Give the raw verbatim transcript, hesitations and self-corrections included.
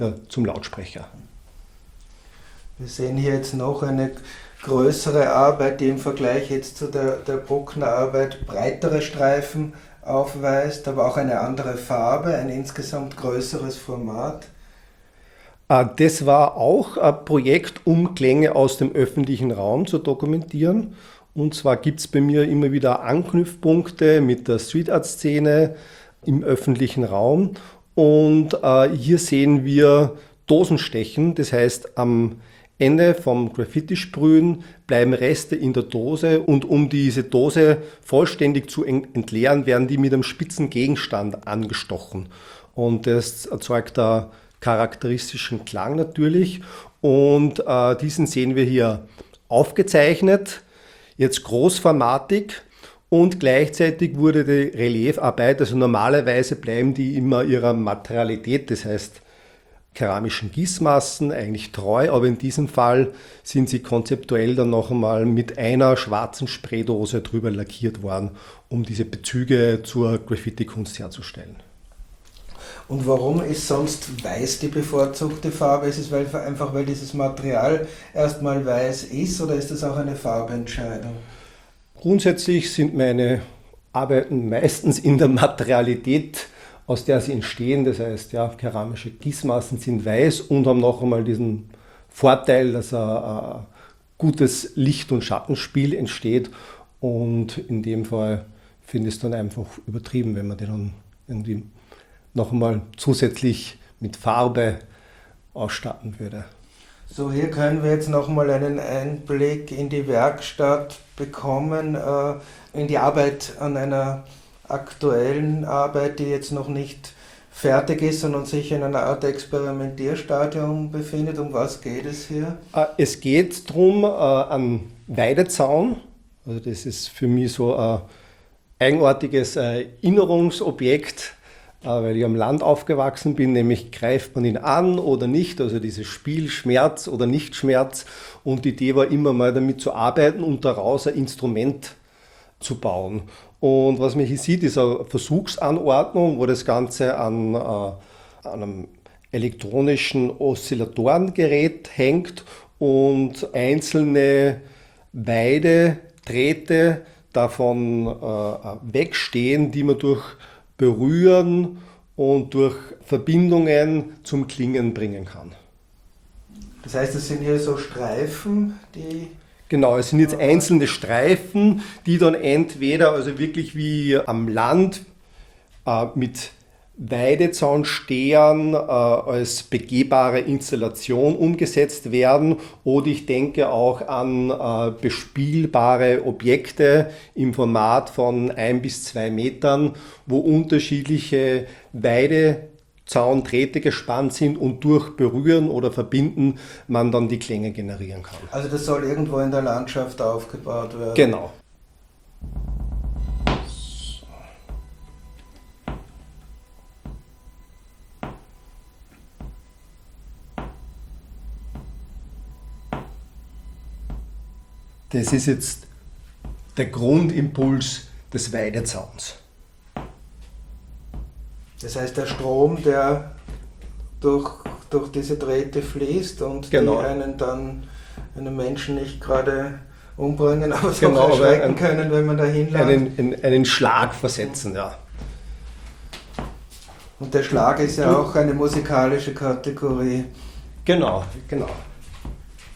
ja, zum Lautsprecher. Wir sehen hier jetzt noch eine größere Arbeit, die im Vergleich jetzt zu der, der Bruckner Arbeit breitere Streifen aufweist, aber auch eine andere Farbe, ein insgesamt größeres Format. Das war auch ein Projekt, um Klänge aus dem öffentlichen Raum zu dokumentieren. Und zwar gibt es bei mir immer wieder Anknüpfpunkte mit der Street Art Szene im öffentlichen Raum. Und äh, hier sehen wir Dosenstechen, das heißt am Ende vom Graffiti-Sprühen bleiben Reste in der Dose und um diese Dose vollständig zu entleeren, werden die mit einem spitzen Gegenstand angestochen. Und das erzeugt einen charakteristischen Klang natürlich. Und äh, diesen sehen wir hier aufgezeichnet, jetzt großformatig. Und gleichzeitig wurde die Reliefarbeit, also normalerweise bleiben die immer ihrer Materialität, das heißt keramischen Gießmassen eigentlich treu, aber in diesem Fall sind sie konzeptuell dann noch einmal mit einer schwarzen Spraydose drüber lackiert worden, um diese Bezüge zur Graffiti-Kunst herzustellen. Und warum ist sonst weiß die bevorzugte Farbe? Ist es weil, einfach, weil dieses Material erstmal weiß ist oder ist das auch eine Farbentscheidung? Grundsätzlich sind meine Arbeiten meistens in der Materialität, aus der sie entstehen. Das heißt, ja, keramische Gießmassen sind weiß und haben noch einmal diesen Vorteil, dass ein, ein gutes Licht- und Schattenspiel entsteht. Und in dem Fall finde ich es dann einfach übertrieben, wenn man die dann irgendwie noch einmal zusätzlich mit Farbe ausstatten würde. So, hier können wir jetzt noch mal einen Einblick in die Werkstatt bekommen, äh, in die Arbeit an einer aktuellen Arbeit, die jetzt noch nicht fertig ist, sondern sich in einer Art Experimentierstadium befindet. Um was geht es hier? Es geht darum, einen Weidezaun, also das ist für mich so ein eigenartiges Erinnerungsobjekt, weil ich am Land aufgewachsen bin, nämlich greift man ihn an oder nicht, also dieses Spiel Schmerz oder Nicht-Schmerz. Und die Idee war immer mal damit zu arbeiten und daraus ein Instrument zu bauen. Und was man hier sieht, ist eine Versuchsanordnung, wo das Ganze an, äh, an einem elektronischen Oszillatorengerät hängt und einzelne Weidedrähte davon äh, wegstehen, die man durch Berühren und durch Verbindungen zum Klingen bringen kann. Das heißt, es sind hier so Streifen, die... Genau, es sind jetzt einzelne Streifen, die dann entweder, also wirklich wie am Land, äh, mit Weidezaunstehern äh, als begehbare Installation umgesetzt werden, oder ich denke auch an äh, bespielbare Objekte im Format von ein bis zwei Metern, wo unterschiedliche Weidezaunträte gespannt sind und durch Berühren oder Verbinden man dann die Klänge generieren kann. Also das soll irgendwo in der Landschaft aufgebaut werden? Genau. Das ist jetzt der Grundimpuls des Weidezauns. Das heißt, der Strom, der durch, durch diese Drähte fließt und genau. die einen dann einen Menschen nicht gerade umbringen, aber so genau, erschrecken ein, können, wenn man da hinlangt. Einen, einen, einen Schlag versetzen, ja. Und der Schlag ist ja auch eine musikalische Kategorie. Genau, genau.